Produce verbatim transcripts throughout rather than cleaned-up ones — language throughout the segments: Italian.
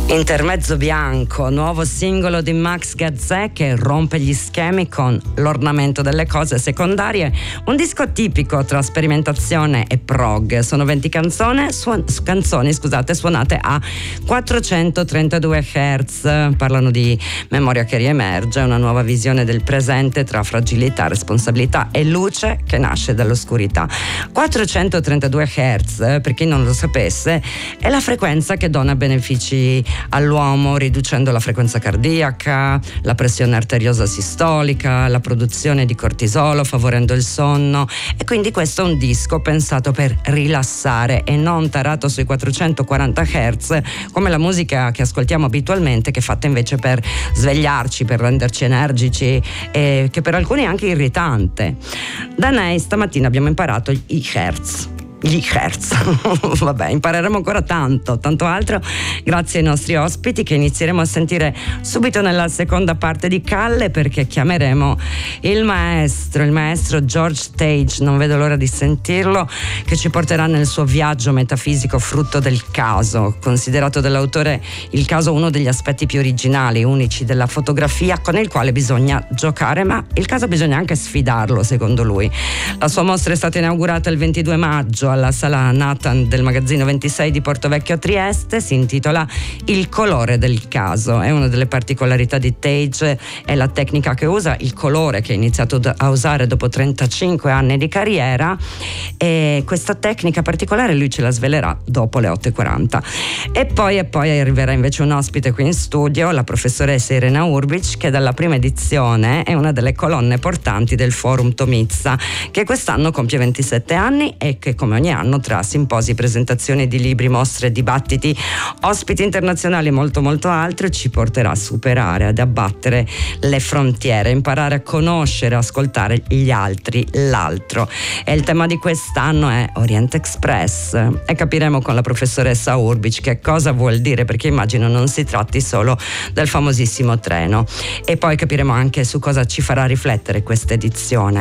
Intermezzo bianco, nuovo singolo di Max Gazzè che rompe gli schemi con L'ornamento delle cose secondarie, un disco tipico tra sperimentazione e prog. Sono venti canzoni, suon- canzoni scusate, suonate a quattrocentotrentadue hertz, parlano di memoria che riemerge, una nuova visione del presente tra fragilità, responsabilità e luce che nasce dall'oscurità. quattrocentotrentadue hertz, per chi non lo sapesse, è la frequenza che dona benefici all'uomo, riducendo la frequenza cardiaca, la pressione arteriosa sistolica, la produzione di cortisolo, favorendo il sonno. E quindi questo è un disco pensato per rilassare e non tarato sui quattrocentoquaranta hertz come la musica che ascoltiamo abitualmente, che è fatta invece per svegliarci, per renderci energici e che per alcuni è anche irritante. Da Ney stamattina abbiamo imparato i hertz. Gli hertz. Vabbè, impareremo ancora tanto, tanto altro grazie ai nostri ospiti che inizieremo a sentire subito nella seconda parte di Calle, perché chiameremo il maestro, il maestro George Tage, non vedo l'ora di sentirlo, che ci porterà nel suo viaggio metafisico frutto del caso, considerato dall'autore il caso uno degli aspetti più originali, unici della fotografia, con il quale bisogna giocare, ma il caso bisogna anche sfidarlo, secondo lui. La sua mostra è stata inaugurata il ventidue maggio alla sala Nathan del magazzino ventisei di Portovecchio a Trieste. Si intitola Il colore del caso. È una delle particolarità di Tage, è la tecnica che usa, il colore che ha iniziato a usare dopo trentacinque anni di carriera, e questa tecnica particolare lui ce la svelerà dopo le otto e quaranta. E poi, e poi arriverà invece un ospite qui in studio, la professoressa Irena Urbic, che dalla prima edizione è una delle colonne portanti del Forum Tomizza, che quest'anno compie ventisette anni e che come ogni anno tra simposi, presentazioni di libri, mostre, dibattiti, ospiti internazionali e molto molto altro ci porterà a superare, ad abbattere le frontiere, imparare a conoscere, ascoltare gli altri, l'altro. E il tema di quest'anno è Orient Express e capiremo con la professoressa Urbic che cosa vuol dire, perché immagino non si tratti solo del famosissimo treno, e poi capiremo anche su cosa ci farà riflettere questa edizione.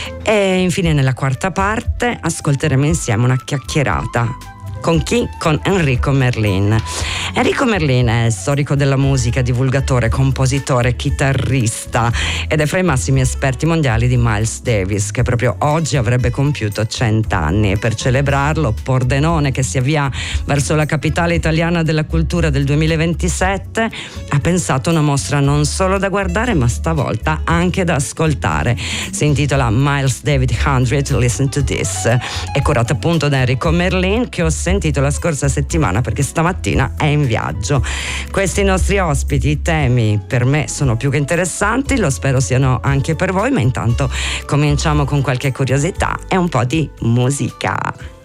E infine nella quarta parte ascolteremo insieme una chiacchierata. Con chi? Con Enrico Merlin. Enrico Merlin è storico della musica, divulgatore, compositore, chitarrista ed è fra i massimi esperti mondiali di Miles Davis, che proprio oggi avrebbe compiuto cent'anni, e per celebrarlo Pordenone, che si avvia verso la capitale italiana della cultura del duemilaventisette, ha pensato una mostra non solo da guardare ma stavolta anche da ascoltare. Si intitola Miles Davis cento, Listen to This. È curata appunto da Enrico Merlin, che ho sentito la scorsa settimana perché stamattina è in viaggio. Questi i nostri ospiti, i temi per me sono più che interessanti, lo spero siano anche per voi, ma intanto cominciamo con qualche curiosità e un po' di musica.